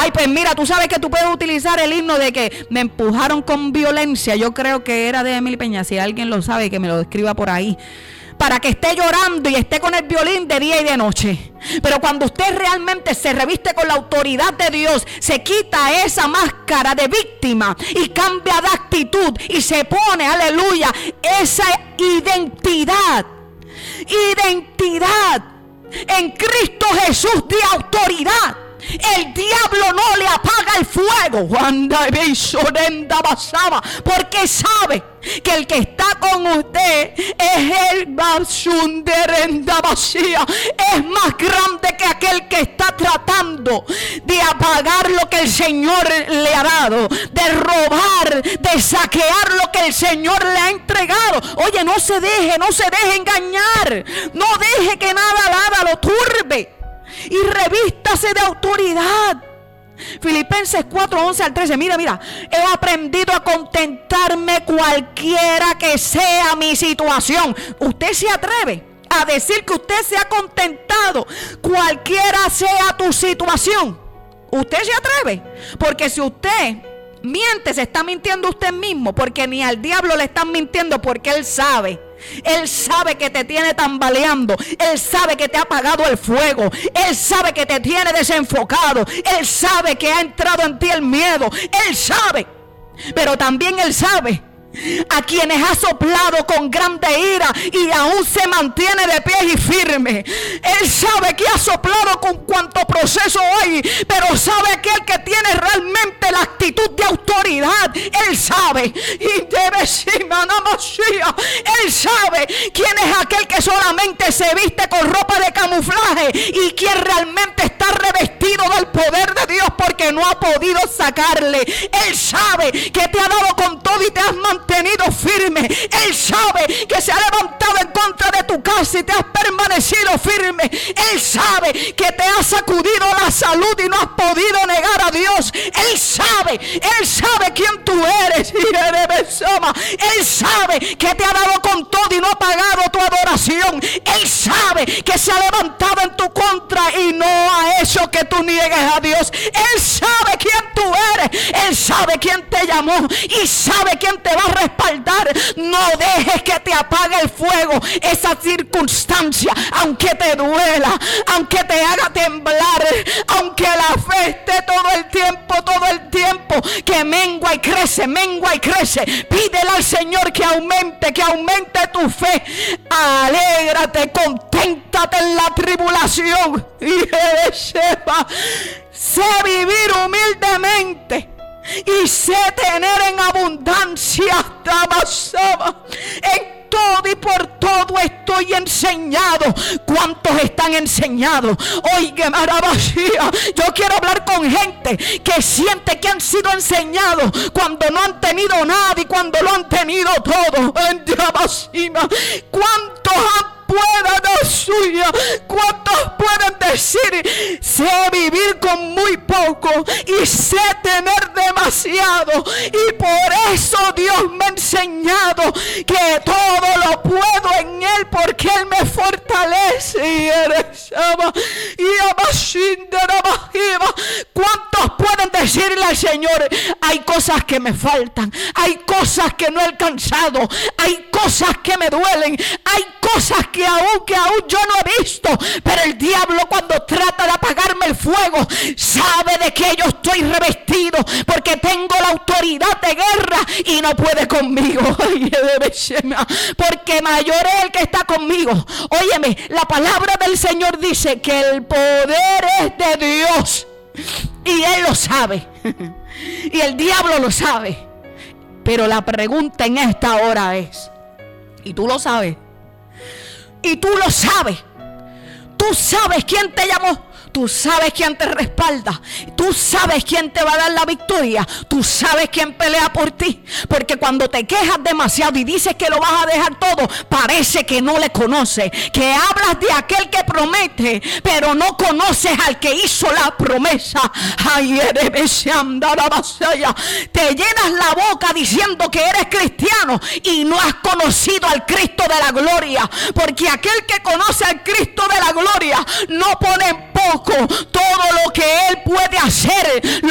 Ay, pues mira, tú sabes que tú puedes utilizar el himno de que me empujaron con violencia. Yo creo que era de Emily Peña. Si alguien lo sabe, que me lo escriba por ahí. Para que esté llorando y esté con el violín de día y de noche. Pero cuando usted realmente se reviste con la autoridad de Dios, se quita esa máscara de víctima y cambia de actitud y se pone, aleluya, esa identidad en Cristo Jesús de autoridad. El diablo no le apaga el fuego, porque sabe que el que está con usted es el es más grande que aquel que está tratando de apagar lo que el Señor le ha dado, de robar, de saquear lo que el Señor le ha entregado. Oye, no se deje engañar, no deje que nada lo turbe. Y revístase de autoridad. Filipenses 4:11 al 13. Mira, he aprendido a contentarme cualquiera que sea mi situación. Usted se atreve a decir que usted se ha contentado cualquiera sea tu situación. Usted se atreve, porque si usted miente, se está mintiendo usted mismo, porque ni al diablo le están mintiendo, porque él sabe que te tiene tambaleando. Él sabe que te ha apagado el fuego. Él sabe que te tiene desenfocado. Él sabe que ha entrado en ti el miedo. Él sabe. Pero también él sabe a quienes ha soplado con grande ira y aún se mantiene de pie y firme. Él sabe que ha soplado con cuanto proceso hay, pero sabe aquel que tiene realmente la actitud de autoridad. Él sabe, y debe ser, él sabe quién es aquel que solamente se viste con ropa de camuflaje y quien realmente está revestido del poder de Dios porque no ha podido sacarle. Él sabe que te ha dado con todo y te has mantenido firme. Él sabe que se ha levantado en contra de tu casa y te has permanecido firme. Él sabe que te ha sacudido la salud y no has podido negar a Dios. Él sabe quién tú eres. Él sabe que te ha dado con todo y no ha pagado tu adoración. Él sabe que se ha levantado en tu contra y no ha hecho que tú niegues a Dios. Él sabe quién tú eres. Él sabe quién te llamó y sabe quién te va a respaldar. No dejes que te apague el fuego esa circunstancia, aunque te duela, aunque te haga temblar, aunque la fe esté todo el tiempo que mengua y crece. Pídele al Señor que aumente tu fe. Alégrate, conténtate en la tribulación y sé vivir humildemente y sé tener en abundancia. En todo y por todo estoy enseñado. ¿Cuántos están enseñados? Oiga, maravilla. Yo quiero hablar con gente que siente que han sido enseñados cuando no han tenido nada y cuando lo han tenido todo. ¿Cuántos ¿cuántos pueden decir sé vivir con muy poco y sé tener demasiado? Y por eso Dios me ha enseñado que todo lo puedo en Él, porque Él me fortalece. ¿Cuántos pueden decirle al Señor hay cosas que me faltan, hay cosas que no he alcanzado, hay cosas que me duelen, hay cosas que aún yo no he visto, pero el diablo cuando trata de apagarme el fuego sabe de que yo estoy revestido porque tengo la autoridad de guerra y no puede conmigo, porque mayor es el que está conmigo. Óyeme, la palabra del Señor dice que el poder es de Dios y Él lo sabe y el diablo lo sabe, pero la pregunta en esta hora es, y tú lo sabes, y tú lo sabes. Tú sabes quién te llamó. Tú sabes quién te respalda. Tú sabes quién te va a dar la victoria. Tú sabes quién pelea por ti. Porque cuando te quejas demasiado y dices que lo vas a dejar todo, parece que no le conoces. Que hablas de aquel que promete, pero no conoces al que hizo la promesa. Te llenas la boca diciendo que eres cristiano y no has conocido al Cristo de la gloria. Porque aquel que conoce al Cristo de la gloria no pone en poco poco todo lo que Él puede hacer.